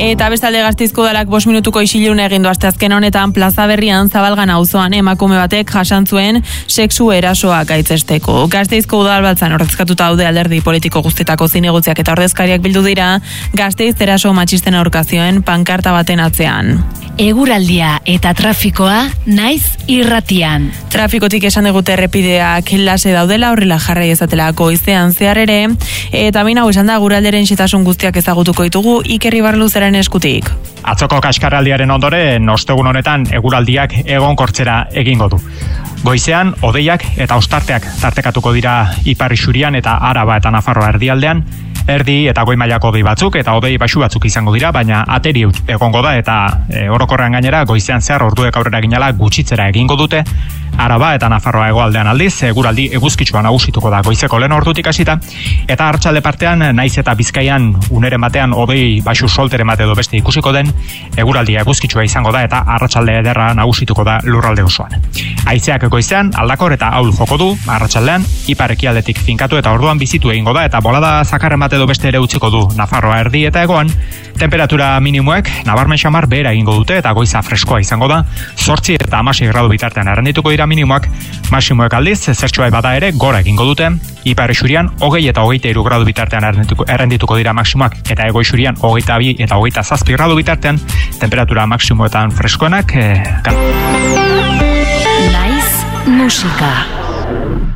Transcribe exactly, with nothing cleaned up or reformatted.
Eta bestalde Gasteizko udalak bost minutuko isilune egin du asteazken honetan Plaza Berrian Zabalgan auzoan emakume batek jasan zuen sexu erasoa gaitzesteko. Gasteizko udalbatzan ordezkatuta daude alderdi politiko guztietako zinegotziak eta ordezkariak bildu dira Gasteiz eraso matxisten aurkazioen pankarta baten atzean. Eguraldia eta trafikoa naiz irratian. Trafikotik esan digute errepideak lase daudela, horrela jarrai ezatela goizean zehar ere, eta baina hau esan da guralderen xetasun guztiak ezagutuko ditugu Iker Ibarluzeren eskutik. Atzoko kaskarraldiaren ondoren, ostegun honetan eguraldiak egonkortzera egingo du. Goizean, hodeiak eta ostarteak tartekatuko dira Ipar Isurian eta Araba eta Nafarroa erdialdean, erdi eta goi mailako hodei batzuk eta hodei baxu batzuk izango dira, baina ateri egongo da eta e, orokorrean gainera goizean zehar orduek aurrera ginala gutxitzera egingo dute. Araba eta Nafarroa hegoaldean aldiz, eguraldi eguzkitsua nagusituko da goizeko lehen ordutik hasita, eta arratsalde partean naiz eta Bizkaian uneren batean hodei baxu solteren bate edo beste ikusiko den, eguraldi eguzkitsua izango da eta arratsalde ederra nagusituko da lurralde osoan. Haizeak goizean aldakor eta ahul joko du, arratsaldean ipar ekialdetik finkatu eta orduan bizitu egingo da eta bolada zakarren bat edo beste ere utziko du Nafarroa erdi eta egoan, temperatura minimoek nabarmen xamar behera egingo dute eta goiza freskoa izango da, zortzi eta hamasei gradu bitartean errendituko dira minimoak, maximoek aldiz, zertxoa bada ere gora egingo dute, Ipar Isurian hogei eta hogeita hiru gradu bitartean errendituko, errendituko dira maximoak, eta Hego Isurian hogeita bi eta hogeita zazpi gradu bitartean, temperatura maximoetan freskoenak. Eh, Naiz musika.